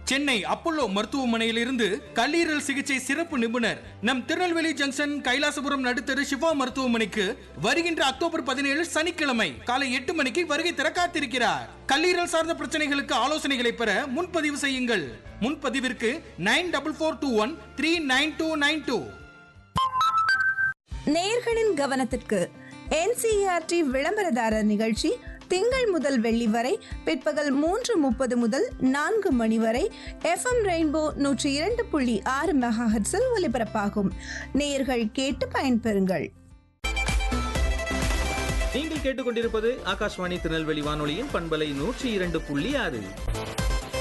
Chennai Apollo மருத்துவமனையிலிருந்து கல்லீரல் சிகிச்சை சிறப்பு நிபுணர் நம் திருநெல்வேலி ஜங்ஷன் கைலாசபுரம் நடுத்தரு சிவா மருத்துவமனைக்கு வருகின்ற அக்டோபர் 17 சனிக்கிழமை காலை 8 மணிக்கு வருகை தர காத்திருக்கிறார். கல்லீரல் சார்ந்த பிரச்சனைகளுக்கு ஆலோசனைகளை பெற முன்பதிவு செய்யுங்கள். முன்பதிவிற்கு 9441399292. நேயர்களின் கவனத்திற்கு NCERT விளம்பரதாரர் நிகழ்ச்சி திங்கள் முதல் வெள்ளி வரை பிற்பகல் 3:30 முதல் 4 மணி வரை FM ரெயின்போ 102.6 மெகாஹெர்ட்ஸில் ஒலிபரப்பாகும். நேயர்கள் கேட்டு பயன்பெறுங்கள். நீங்கள் கேட்டுக்கொண்டிருப்பது ஆகாஷ்வாணி திருநெல்வேலி வானொலியின் பண்பலை 102.6.